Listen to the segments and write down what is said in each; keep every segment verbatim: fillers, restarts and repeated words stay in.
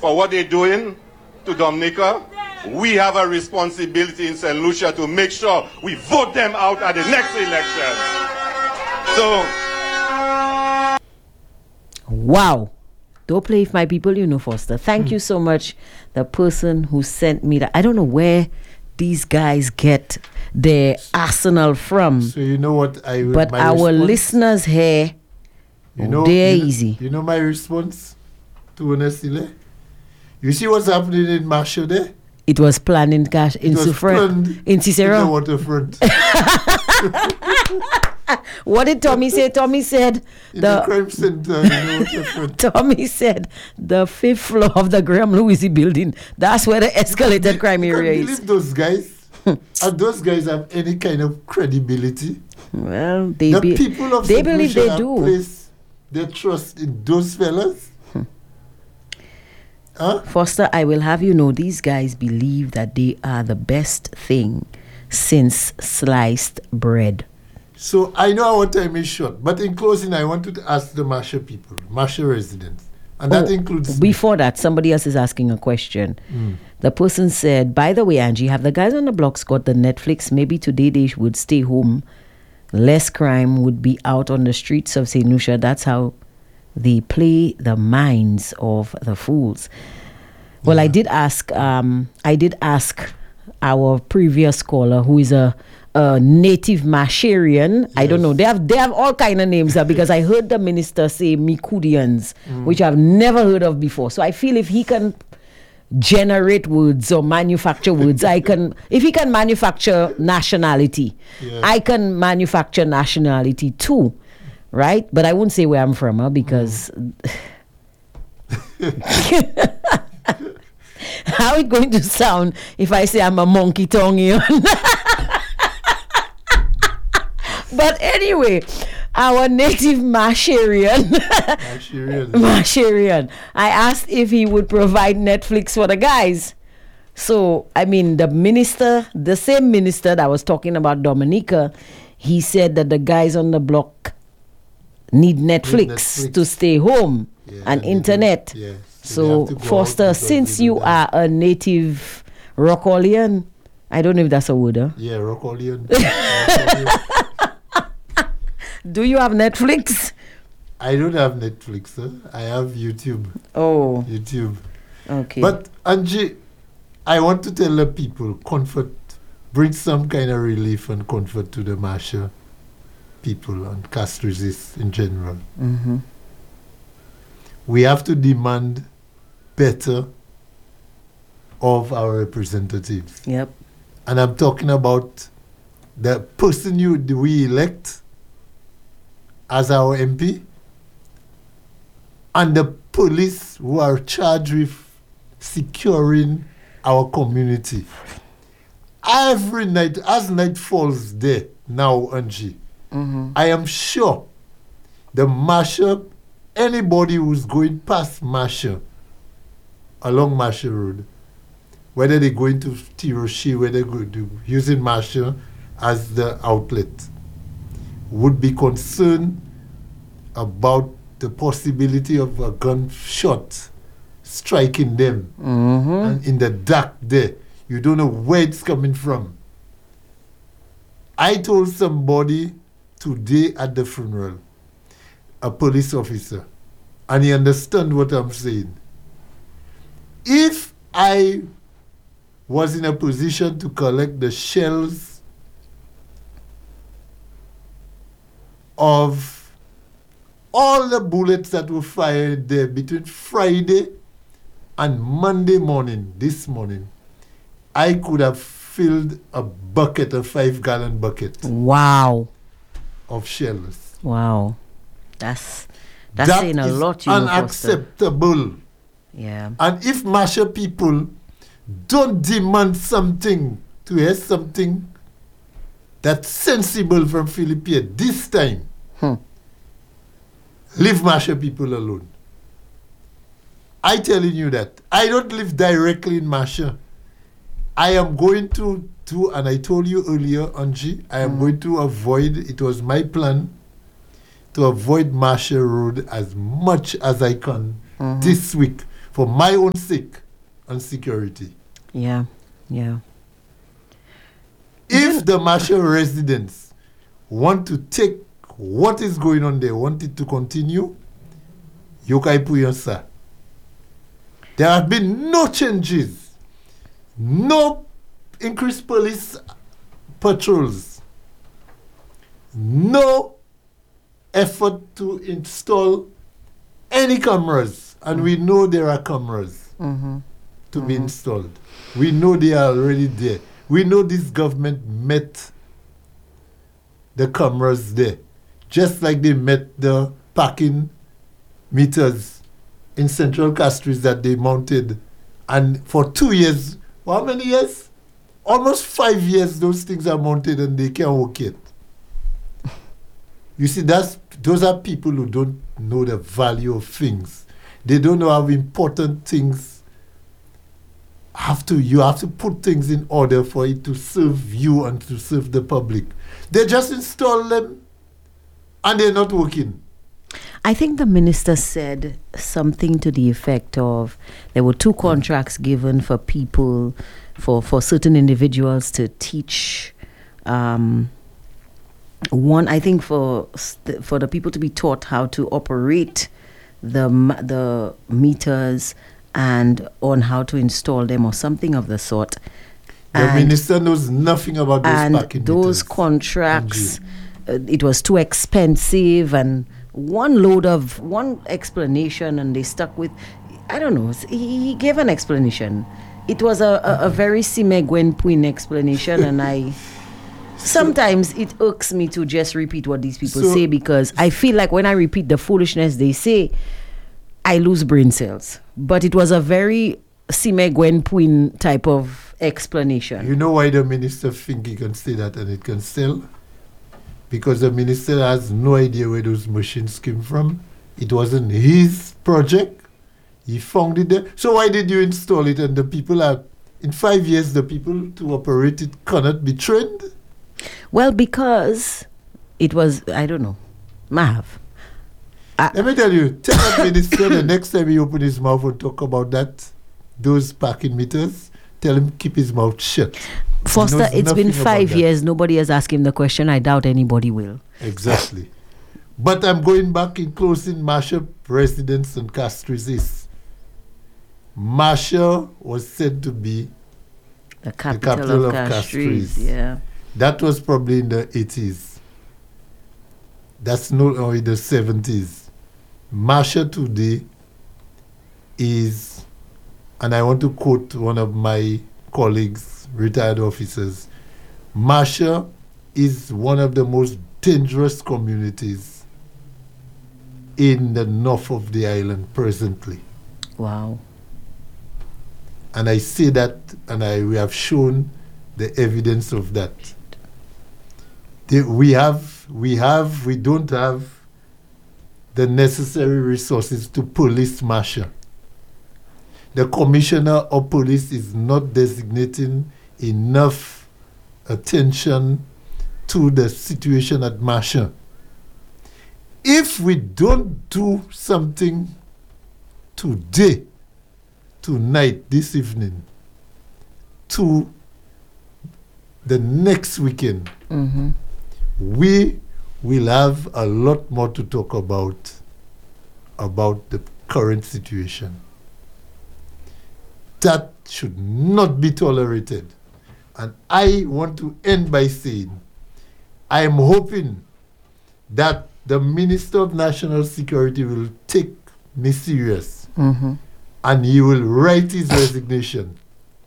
for what they're doing to Dominica, we have a responsibility in Saint Lucia to make sure we vote them out at the next election. So, wow. Don't play with my people, you know, Foster. Thank mm. you so much. The person who sent me that. I don't know where these guys get their arsenal from. So you know what I would, but our response? listeners here, you know, they're you know, easy. You know my response to Onesile? You see what's happening in Marshall there? It was planned in cash in Sufren, in Cicero. In the waterfront. What did Tommy say? Tommy said in the, the crime center in the waterfront. Tommy said the fifth floor of the Graham Louisi building. That's where the escalated crime area is. Can't believe those guys. And those guys have any kind of credibility. Well, they the be, people of they Saint believe Lucia they do. Place their trust in those fellas. Hmm. Huh? Foster, I will have you know, these guys believe that they are the best thing since sliced bread. So I know our time is short, but in closing, I wanted to ask the Marshall people, Marshall residents, and that oh, includes... Before that, somebody else is asking a question. Mm. The person said, by the way, Angie, have the guys on the blocks got the Netflix? Maybe today they would stay home. Less crime would be out on the streets of Saint Lucia. That's how they play the minds of the fools. Well, yeah. I did ask, um, I did ask our previous caller, who is a... a native Masharian. Yes. I don't know. They have they have all kind of names uh, because I heard the minister say Mikudians, mm. which I've never heard of before. So I feel if he can generate words or manufacture words, I can. If he can manufacture nationality, yeah. I can manufacture nationality too, right? But I won't say where I'm from, huh, because mm. how it going to sound if I say I'm a monkey tongueian? But anyway, our native Masharian, Masharian. Masharian, I asked if he would provide Netflix for the guys. So, I mean, the minister, the same minister that was talking about Dominica, he said that the guys on the block need Netflix, need Netflix. to stay home yeah, and, and internet. Yeah. So, so Foster, since you are a native Rockolian, I don't know if that's a word, huh? Yeah, Rockolian. Do you have Netflix? I don't have Netflix, huh? I have YouTube. Oh. YouTube. Okay. But, Angie, I want to tell the people, comfort, bring some kind of relief and comfort to the Marshall people and caste resist in general. Mm-hmm. We have to demand better of our representatives. Yep. And I'm talking about the person you we elect as our M P and the police who are charged with securing our community. Every night, as night falls there now, Angie, mm-hmm. I am sure the Marshall, anybody who's going past Marshall, along Marshall Road, whether they're going to Tiroshi, whether they're going to using Marshall as the outlet, would be concerned about the possibility of a gunshot striking them. Mm-hmm. And in the dark there, you don't know where it's coming from. I told somebody today at the funeral, a police officer, and he understand what I'm saying. If I was in a position to collect the shells of all the bullets that were fired there between Friday and Monday morning, this morning, I could have filled a bucket, a five-gallon bucket. Wow. Of shells. Wow. That's that's that saying a is lot, you know, unacceptable. Yeah. And if Marshall people don't demand something to hear something that's sensible from Philippia this time, hmm. leave Marshall people alone. I telling you that. I don't live directly in Marshall. I am going to, to and I told you earlier, Angie, I am mm. going to avoid, it was my plan, to avoid Marshall Road as much as I can mm-hmm. this week for my own sake and security. Yeah, yeah. If the Marshall residents want to take what is going on there, want it to continue, Yokai Puyansa. There have been no changes, no increased police patrols, no effort to install any cameras, and we know there are cameras Mm-hmm. to Mm-hmm. be installed. We know they are already there. We know this government met the cameras there, just like they met the parking meters in Central Castries that they mounted. And for two years, how many years? Almost five years those things are mounted and they can't work it. You see, that's those are people who don't know the value of things. They don't know how important things have to, you have to put things in order for it to serve you and to serve the public. They just install them and they're not working. I think the minister said something to the effect of there were two contracts given for people, for, for certain individuals to teach. Um, one, I think for st- for the people to be taught how to operate the ma- the meters and on how to install them or something of the sort. The And- minister knows nothing about those and parking those meters. contracts, uh, it was too expensive, and one load of one explanation, and they stuck with, I don't know. He, he gave an explanation. It was a, a, a very Simegwen Puin explanation, and I sometimes it irks me to just repeat what these people So- say, because I feel like when I repeat the foolishness they say, I lose brain cells. But it was a very Simegwen Puin type of explanation. You know why the minister think he can say that and it can sell? Because the minister has no idea where those machines came from. It wasn't his project. He found it there. So why did you install it? And the people are, in five years, the people to operate it cannot be trained? Well, because it was, I don't know, Mahav. Let me tell you, tell that minister the next time he open his mouth and talk about that, those parking meters, tell him keep his mouth shut. He Foster, knows it's been nothing about five that. years. Nobody has asked him the question. I doubt anybody will. Exactly. But I'm going back in closing Marshall residence and Castries East. Marshall was said to be, The capital, capital of, of Castries. Castries. Yeah. that was probably in the eighties. That's not only the seventies. Marshall today is, and I want to quote one of my colleagues, retired officers, Marshall is one of the most dangerous communities in the north of the island presently. Wow. And I say that, and I we have shown the evidence of that. They, we have, we have, we don't have the necessary resources to police Marshall. The commissioner of police is not designating enough attention to the situation at Marshall. If we don't do something today, tonight, this evening, to the next weekend, Mm-hmm. we will have a lot more to talk about about the current situation. That should not be tolerated. And I want to end by saying, I am hoping that the Minister of National Security will take me serious Mm-hmm. and he will write his resignation.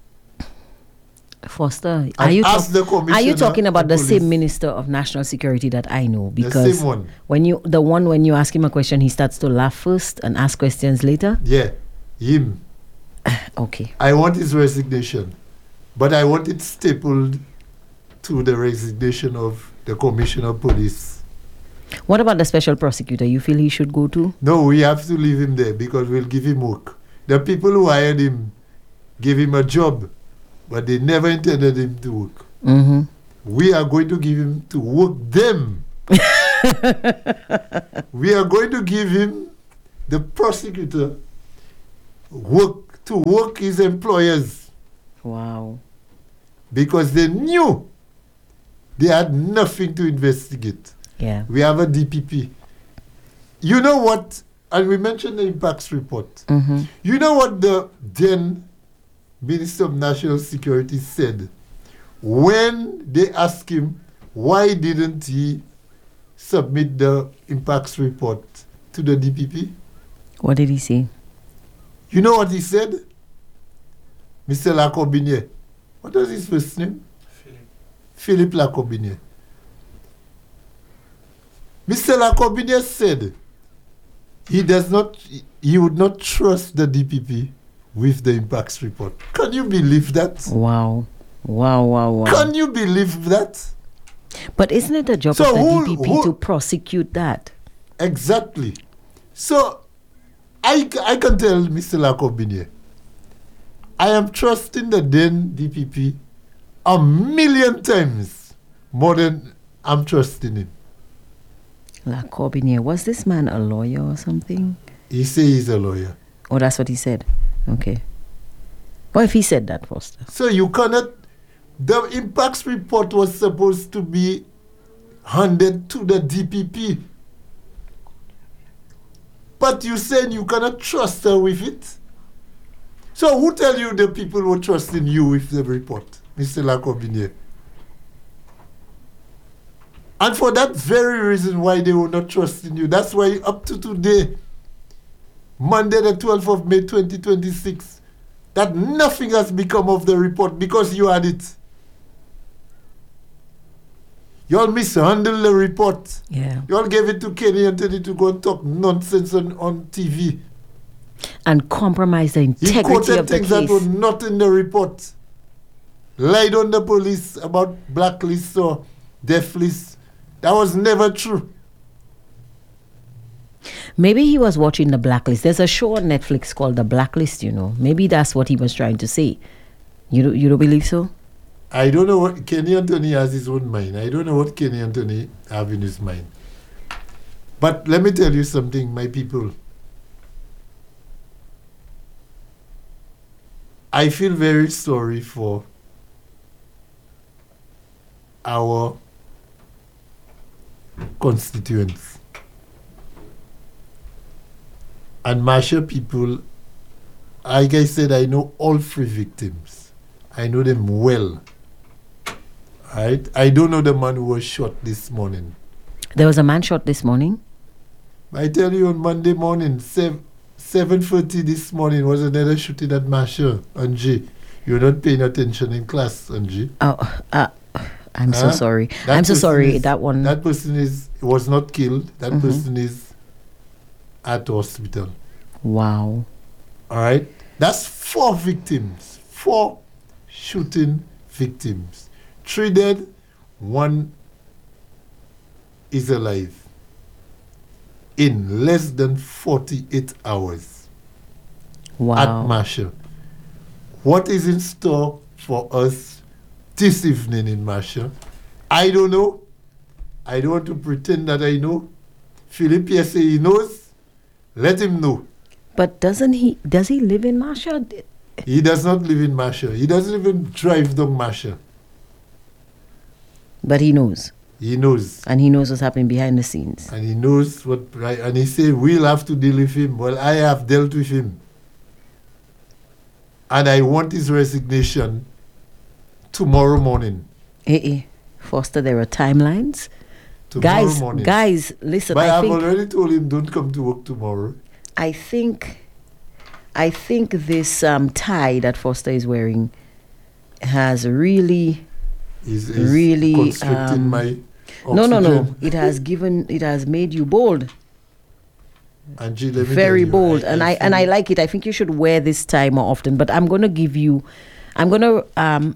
Foster, are And you, ask the are you commissioner talking about of the police. same Minister of National Security that I know? Because same one. when you the one when you ask him a question, he starts to laugh first and ask questions later. Yeah, him. Okay. I want his resignation, but I want it stapled to the resignation of the Commissioner of Police. What about the special prosecutor? You feel he should go too? No, we have to leave him there because we'll give him work. The people who hired him gave him a job, but they never intended him to work. Mm-hmm. We are going to give him to work them. We are going to give him, the prosecutor, work to work his employers Wow. because they knew they had nothing to investigate. Yeah. We have a D P P. You know what? And we mentioned the impacts report. Mm-hmm. You know what the then Minister of National Security said when they asked him why didn't he submit the impacts report to the D P P? What did he say? You know what he said? Mister Lacobinier. What was his first name? Philip. Philip Lacobinier. Mister Lacobinier said he does not, he would not trust the D P P with the impacts report. Can you believe that? Wow. Wow, wow, wow. Can you believe that? But isn't it the job So of the who- D P P who- to prosecute that? Exactly. So I, c- I can tell Mister Lacobinier, I am trusting the then D P P a million times more than I'm trusting him. La Corbinier. Was this man a lawyer or something? He say he's a lawyer. Oh, that's what he said. Okay. What if he said that, Foster? So you cannot, the impacts report was supposed to be handed to the D P P. But you said you cannot trust her with it. So who tell you the people were trusting you with the report, Mister Lacobinier? And for that very reason why they were not trusting you, that's why up to today, Monday the twelfth of May twenty twenty-six, that nothing has become of the report because you had it. You all mishandled the report. Yeah. You all gave it to Kenny Anthony to go and talk nonsense on, on T V. And compromise the He integrity quoted of the things that were case. not in the report. Lied on the police about blacklists or death lists. That was never true. Maybe he was watching The Blacklist. There's a show on Netflix called The Blacklist, you know. Maybe that's what he was trying to say. You don't, you don't believe so? I don't know what Kenny Anthony has his own mind. I don't know what Kenny Anthony have in his mind. But let me tell you something, my people. I feel very sorry for our constituents. And Masha people, like I said, I know all three victims. I know them well. Right? I don't know the man who was shot this morning. There was a man shot this morning. I tell you on Monday morning, seven seven thirty this morning was another shooting at Masha, Angie. You're not paying attention in class, Angie. Oh, uh, I'm so Huh? sorry. That I'm so person sorry. is- that one. That person is was not killed. That Mhm. person is at hospital. Wow. All right? That's four victims. Four shooting victims. Three dead, one is alive. In less than forty-eight hours Wow. at Masha. What is in store for us this evening in Masha? I don't know. I don't want to pretend that I know. Philip yes, he knows. Let him know. But doesn't he, does he live in Masha? He does not live in Masha. He doesn't even drive down Masha. But he knows. He knows. And he knows what's happening behind the scenes. And he knows what, right? And he said, we'll have to deal with him. Well, I have dealt with him. And I want his resignation tomorrow morning. Eh, eh. Foster, there are timelines. Tomorrow Guys, morning. guys, listen, But I I've think, already told him, don't come to work tomorrow. I think, I think this um, tie that Foster is wearing has really, He's, he's Really, constricting um, my no, no, no. oxygen. It has given, it has made you bold, Angie, let me very tell you, bold, and I and I feel- like it. I think you should wear this tie more often. But I'm gonna give you, I'm gonna um,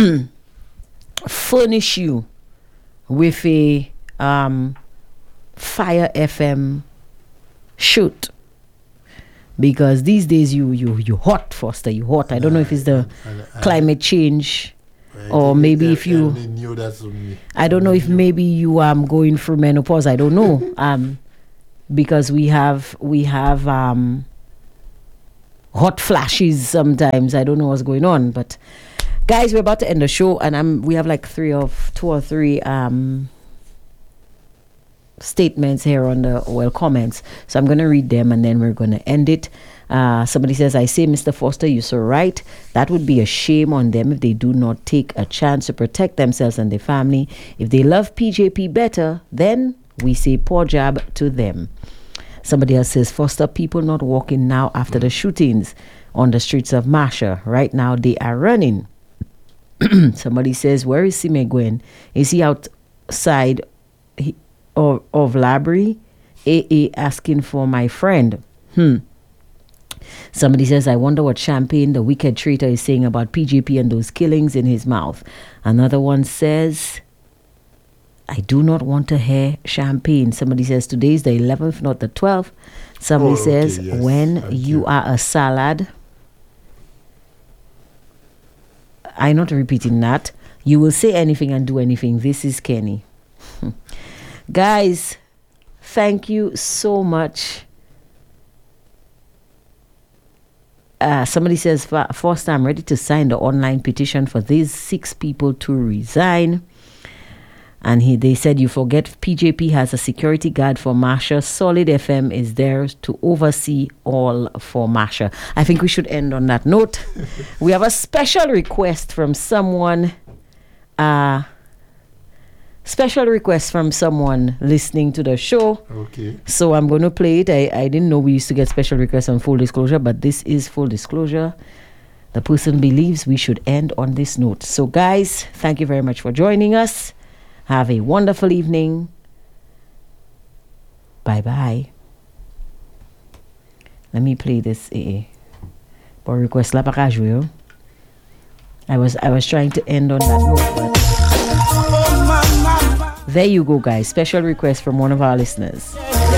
furnish you with a um, Fire F M shoot. Because these days you you you hot, Foster, you hot. I don't know if it's the And- and- climate change, I or think maybe El- if you- El Nino, that's on me. I don't know El if Nino. maybe you um going through menopause. I don't know. um, because we have we have um hot flashes sometimes. I don't know what's going on, but guys, we're about to end the show, and I'm we have like three of two or three um statements here on the well comments, so I'm going to read them and then we're going to end it. Uh, somebody says, I say, Mister Foster, you're so right. That would be a shame on them if they do not take a chance to protect themselves and their family. If they love P J P better, then we say poor job to them. Somebody else says, Foster, people not walking now after the shootings on the streets of Masha. Right now they are running. Somebody says, where is Sime Gwen? Is he outside he, of, of library? A A asking for my friend. Hmm. Somebody says, I wonder what Champagne, the wicked traitor, is saying about P J P and those killings in his mouth. Another one says, I do not want to hear Champagne. Somebody says, today is the eleventh, not the twelfth. Somebody Oh, okay, says, yes. when Thank you, you. are a salad, I'm not repeating that. You will say anything and do anything. This is Kenny. Guys, thank you so much. Uh, somebody says, Foster, I'm ready to sign the online petition for these six people to resign. And he, they said, you forget P J P has a security guard for Masha. Solid F M is there to oversee all for Masha. I think we should end on that note. We have a special request from someone. Uh, special request from someone listening to the show. Okay. So I'm going to play it. I, I didn't know we used to get special requests on full disclosure, but this is full disclosure. The person believes we should end on this note. So guys, thank you very much for joining us. Have a wonderful evening. Bye-bye. Let me play this. Eh, for request la pa I was I was trying to end on that note, but there you go, guys. Special request from one of our listeners.